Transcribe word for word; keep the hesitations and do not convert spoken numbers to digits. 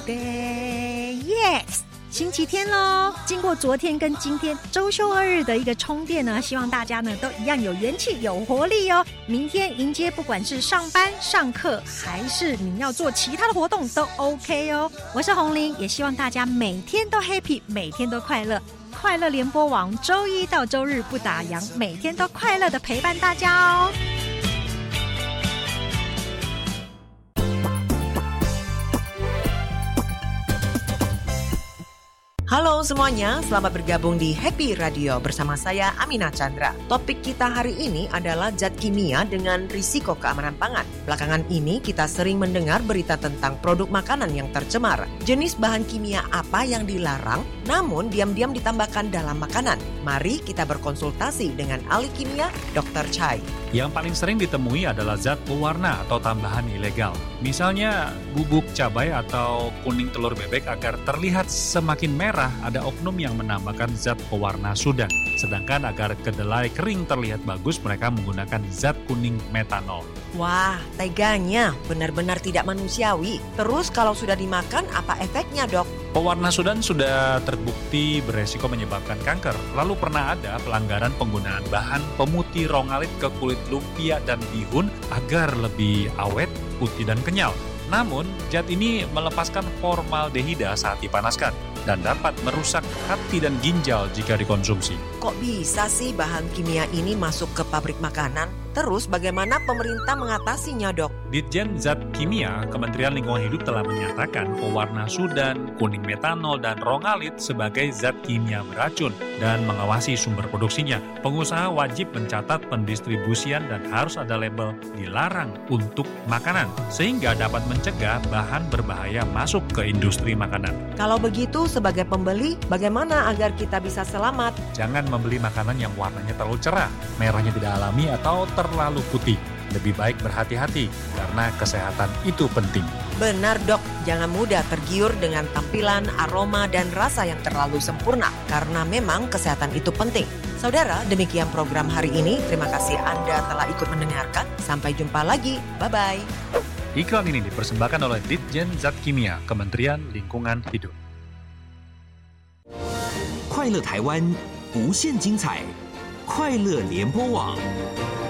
Monday, yes， 星期天咯。经过昨天跟今天周休二日的一个充电呢，希望大家呢都一样有元气有活力哦。明天迎接不管是上班上课还是你要做其他的活动都 OK 哦。我是洪玲，也希望大家每天都 happy， 每天都快乐。快乐联播网周一到周日不打烊，每天都快乐的陪伴大家哦。 Halo semuanya, selamat bergabung di Happy Radio bersama saya Aminah Chandra. Topik kita hari ini adalah zat kimia dengan risiko keamanan pangan. Belakangan ini kita sering mendengar berita tentang produk makanan yang tercemar. Jenis bahan kimia apa yang dilarang namun diam-diam ditambahkan dalam makanan? Mari kita berkonsultasi dengan ahli kimia, dokter Chai. Yang paling sering ditemui adalah zat pewarna atau tambahan ilegal. Misalnya bubuk cabai atau kuning telur bebek agar terlihat semakin merah, ada oknum yang menambahkan zat pewarna sudan. Sedangkan agar kedelai kering terlihat bagus, mereka menggunakan zat kuning metanol. Wah, teganya, benar-benar tidak manusiawi. Terus kalau sudah dimakan, apa efeknya, dok? Pewarna sudan sudah terbukti beresiko menyebabkan kanker. Lalu pernah ada pelanggaran penggunaan bahan pemutih rongalit ke kulit lumpia dan bihun agar lebih awet, putih, dan kenyal. Namun, zat ini melepaskan formaldehida saat dipanaskan dan dapat merusak hati dan ginjal jika dikonsumsi. Kok bisa sih bahan kimia ini masuk ke pabrik makanan? Terus bagaimana pemerintah mengatasinya, dok? Ditjen Zat Kimia, Kementerian Lingkungan Hidup telah menyatakan pewarna sudan, kuning metanol, dan rongalit sebagai zat kimia beracun dan mengawasi sumber produksinya. Pengusaha wajib mencatat pendistribusian dan harus ada label dilarang untuk makanan, sehingga dapat mencegah bahan berbahaya masuk ke industri makanan. Kalau begitu, sebagai pembeli, bagaimana agar kita bisa selamat? Jangan membeli makanan yang warnanya terlalu cerah, merahnya tidak alami, atau terlalu putih. Lebih baik berhati-hati, karena kesehatan itu penting. Benar, dok. Jangan mudah tergiur dengan tampilan, aroma, dan rasa yang terlalu sempurna, karena memang kesehatan itu penting. Saudara, demikian program hari ini. Terima kasih Anda telah ikut mendengarkan. Sampai jumpa lagi. Bye-bye. Iklan ini dipersembahkan oleh Ditjen Zat Kimia, Kementerian Lingkungan Hidup. 快乐台湾，无限精彩，快乐联播网。